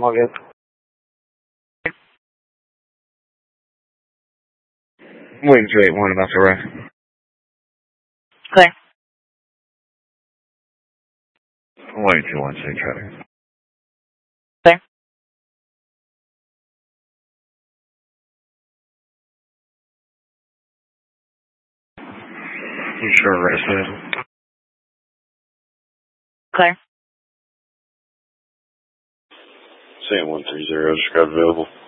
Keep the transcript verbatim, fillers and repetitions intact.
I'm all good. Waiting two eight one about to arrive. Clear. Waiting two one six traffic. Clear. You sure rested? Clear. Sam one three zero, describe available.